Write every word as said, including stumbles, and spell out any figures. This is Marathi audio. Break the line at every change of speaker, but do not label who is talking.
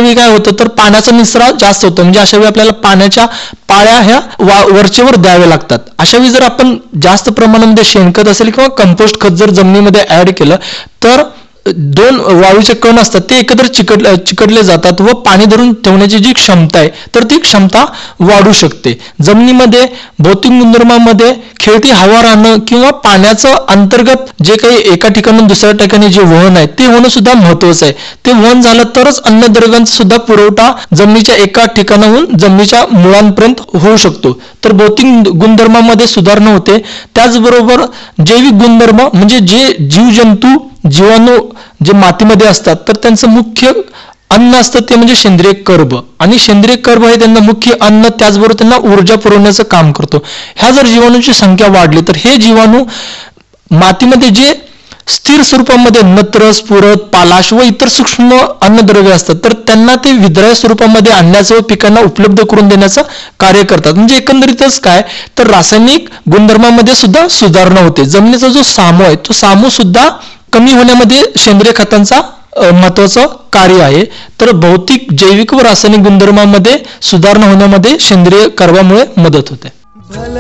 वेळी काय होतं तर पाण्याचा निचरा जास्त होतो, म्हणजे अशा वेळी आपल्याला पाण्याच्या पाळ्या ह्या वरचेवर द्याव्या लागतात. अशा वेळी जर आपण जास्त प्रमाणामध्ये शेणखत असेल किंवा कंपोस्ट खत जर जमिनीमध्ये ऍड केलं तर दोन वाळूचे कण असतात ते एकत्र चिकट चिकटले जातात व पाणी धरून ठेवण्याची जी क्षमता आहे तर ती क्षमता वाढू शकते. जमिनीमध्ये भौतिक गुणधर्मामध्ये खेळती हवा राहणं किंवा पाण्याचं अंतर्गत जे काही एका ठिकाणून दुसऱ्या ठिकाणी जे वहन आहे ते होणं सुद्धा महत्वाचं आहे. ते वहन झालं तरच अन्नद्रव्यांचा सुद्धा पुरवठा जमिनीच्या एका ठिकाणाहून जमिनीच्या मुळांपर्यंत होऊ शकतो. तर भौतिक गुणधर्मामध्ये सुधारणा होते. त्याचबरोबर जैविक गुणधर्म म्हणजे जे जीवजंतू जीवाणू जे मातीमध्ये असतात तर त्यांचं मुख्य अन्न असतं ते म्हणजे सेंद्रिय कर्ब, आणि सेंद्रिय कर्ब हे त्यांना मुख्य अन्न, त्याचबरोबर त्यांना ऊर्जा पुरवण्याचं काम करतो. ह्या जर जीवाणूंची संख्या वाढली तर हे जीवाणू मातीमध्ये जे स्थिर स्वरूपामध्ये नत्र, स्फुरद, पालाश व इतर सूक्ष्म अन्नद्रव्य असतात तर त्यांना ते विद्राव्य स्वरूपामध्ये आणण्याचं व पिकांना उपलब्ध करून देण्याचं कार्य करतात. म्हणजे एकंदरीतच काय तर रासायनिक गुणधर्मामध्ये सुद्धा सुधारणा होते. जमिनीचा जो सामू आहे तो सामू सुद्धा कमी होण्यामध्ये सेंद्रिय खतांचा महत्वाचं कार्य आहे. तर भौतिक, जैविक व रासायनिक गुणधर्मामध्ये सुधारणा होण्यामध्ये सेंद्रिय कर्बामुळे मदत होते.